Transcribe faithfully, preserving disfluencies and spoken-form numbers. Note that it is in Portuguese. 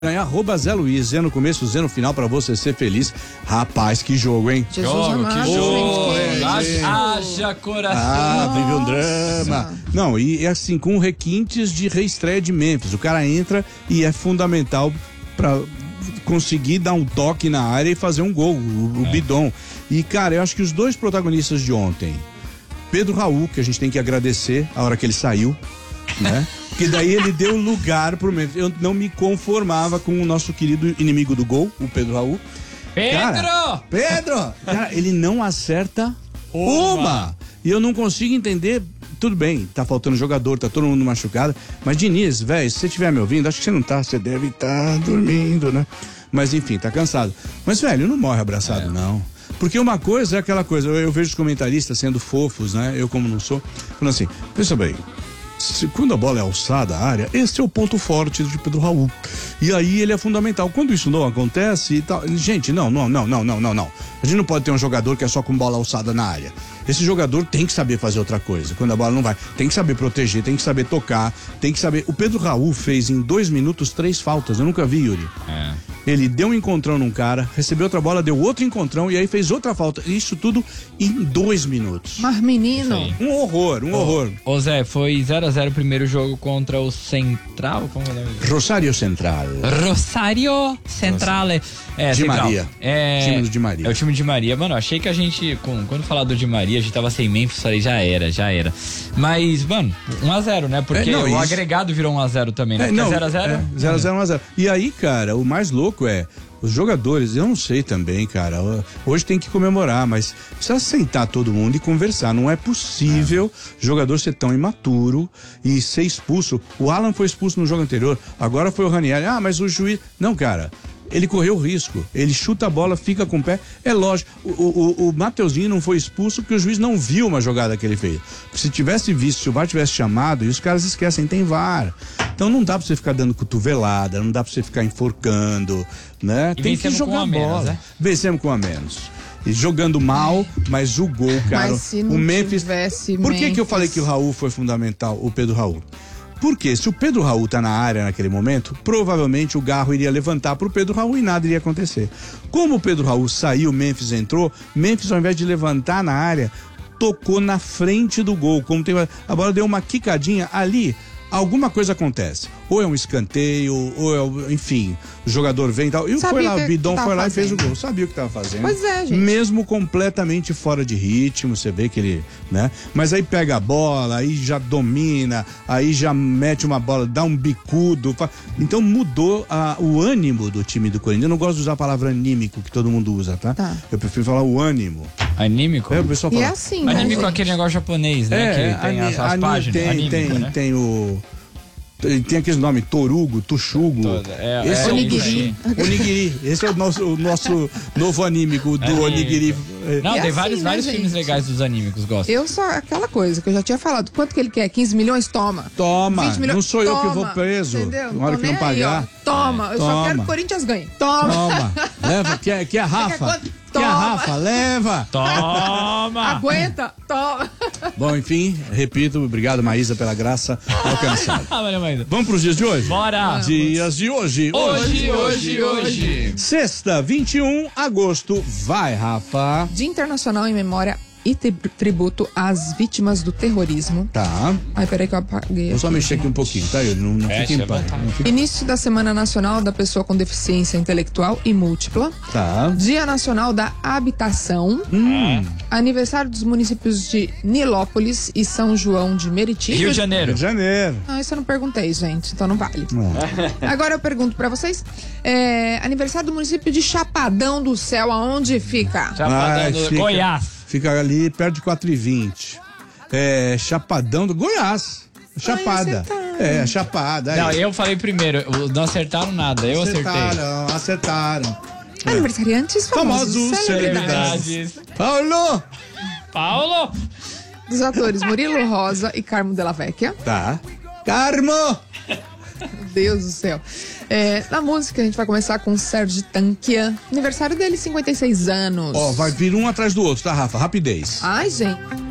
Arroba Zé Luiz, Zé no começo, Zé no final, pra você ser feliz. Rapaz, que jogo, hein? Jesus jogo, amado, que jogo. É, Haja coração. Ah, vive um drama. Não, e é assim, com requintes de reestreia de Memphis. O cara entra e é fundamental pra conseguir dar um toque na área e fazer um gol, o, o é. bidon. E, cara, eu acho que os dois protagonistas de ontem, Pedro Raul, que a gente tem que agradecer a hora que ele saiu, né? Porque daí ele deu lugar pro Memphis. Eu não me conformava com o nosso querido inimigo do gol, o Pedro Raul. Pedro! Cara, Pedro! Cara, ele não acerta uma. uma. E eu não consigo entender. Tudo bem, tá faltando jogador, tá todo mundo machucado. Mas, Diniz, velho, se você estiver me ouvindo, acho que você não tá, você deve estar tá dormindo, né? Mas enfim, tá cansado. Mas, velho, não morre abraçado, é. não. Porque uma coisa é aquela coisa, eu, eu vejo os comentaristas sendo fofos, né? Eu, como não sou, falando assim, pensa bem. Se, quando a bola é alçada à área, esse é o ponto forte de Pedro Raul. E aí ele é fundamental. Quando isso não acontece e tal. Gente, não, não, não, não, não, não, não. A gente não pode ter um jogador que é só com bola alçada na área. Esse jogador tem que saber fazer outra coisa. Quando a bola não vai, tem que saber proteger, tem que saber tocar, tem que saber. O Pedro Raul fez em dois minutos três faltas. Eu nunca vi, Yuri. É. Ele deu um encontrão num cara, recebeu outra bola, deu outro encontrão e aí fez outra falta. Isso tudo em dois minutos. Mas menino. Um horror, um ô, horror. Ô Zé, foi zero a zero o primeiro jogo contra o Central? Como é o nome? Rosário Central. Rosário Central. É, de Central. Maria. É, time do Di Maria. É o time de Maria. Mano, achei que a gente, com, quando falar do Di Maria, a gente tava sem Memphis, falei, já era, já era. Mas, mano, um a zero, né? Porque é, não, o isso... agregado virou um a zero também, né? É, não, zero a zero? É, zero a zero, um a zero. E aí, cara, o mais louco é, os jogadores, eu não sei também, cara, hoje tem que comemorar, mas precisa sentar todo mundo e conversar. Não é possível é. jogador ser tão imaturo e ser expulso. O Alan foi expulso no jogo anterior, agora foi o Ranieri. Ah, mas o juiz... Não, cara... Ele correu risco, ele chuta a bola, fica com o pé, é lógico, o, o, o Mateuzinho não foi expulso porque o juiz não viu uma jogada que ele fez. Se tivesse visto, se o V A R tivesse chamado, e os caras esquecem, tem V A R. Então não dá pra você ficar dando cotovelada, não dá pra você ficar enforcando, né? E tem que jogar com bola. Menos, né? Vencemos com a menos. E jogando mal, mas o gol, cara, mas se não o Memphis... tivesse Por que Memphis... que eu falei que o Raul foi fundamental, o Pedro Raul? Porque se o Pedro Raul tá na área naquele momento, provavelmente o Garro iria levantar pro Pedro Raul e nada iria acontecer. Como o Pedro Raul saiu, o Memphis entrou, Memphis ao invés de levantar na área, tocou na frente do gol. Como tem, a bola deu uma quicadinha ali, alguma coisa acontece. Ou é um escanteio, ou é, enfim, o jogador vem e tal. E foi lá, o Bidon foi lá fazendo. E fez o gol. Sabia o que tava fazendo. Pois é, gente. Mesmo completamente fora de ritmo, você vê que ele, né? Mas aí pega a bola, aí já domina, aí já mete uma bola, dá um bicudo. Fa... Então mudou a, o ânimo do time do Corinthians. Eu não gosto de usar a palavra anímico, que todo mundo usa, tá? tá. Eu prefiro falar o ânimo. Anímico? É, o pessoal fala. E é assim, né, anímico é aquele negócio japonês, né? É, que tem ani, as, as ani, páginas. Tem, anímico, tem, né? tem o... Tem aqueles nomes, Torugo, Tuxugo. É, esse é, é o Onigiri. Onigiri. Esse é o nosso, o nosso novo anímico do anímico. Onigiri. Não, e tem assim, vários, né, vários gente? filmes legais dos anímicos, gosto. Eu só, aquela coisa que eu já tinha falado, quanto que ele quer? quinze milhões? Toma. Toma, vinte milhões? não sou eu Toma. que vou preso. Entendeu? Na hora que não pagar. Aí, Toma, eu Toma. só quero que o Corinthians ganhe. Toma. Toma, leva, quer, quer a Rafa. Quer a Rafa, leva. Toma. Aguenta, toma. Bom, enfim, repito, obrigado, Maísa, pela graça alcançada. Valeu, Maísa. Vamos pros dias de hoje? Bora. Dias de hoje. Hoje, hoje, hoje. Sexta, vinte e um de agosto. Vai, Rafa. Dia Internacional em Memória e Tributo às Vítimas do Terrorismo. Tá. Ai, peraí que eu apaguei. Vou só aqui, mexer aqui um pouquinho, tá? Eu não, não Fecha, fique em paz. Não fique... Início da Semana Nacional da Pessoa com Deficiência Intelectual e Múltipla. Tá. Dia Nacional da Habitação. Hum. Aniversário dos municípios de Nilópolis e São João de Meriti. Rio de Janeiro. Rio de Janeiro. Ah, isso eu não perguntei, gente, então não vale. É. Agora eu pergunto pra vocês, é, aniversário do município de Chapadão do Céu, aonde fica? Chapadão Ai, do fica- Goiás. Fica ali perto de quatro e vinte. É, Chapadão do Goiás. Chapada. acertaram. É, Chapada. Não, aí. eu falei primeiro, não acertaram nada, eu acertei. Acertaram, acertaram. Aniversariantes famosos, Famosos celebridades. Celebridades. Paulo! Paulo! Dos atores Murilo Rosa e Carmo Della Vecchia. Tá. Carmo! Meu Deus do céu. É, na música a gente vai começar com Sérgio Tanquia. Aniversário dele, cinquenta e seis anos. Ó, vai vir um atrás do outro, tá, Rafa? Rapidez. Ai, gente.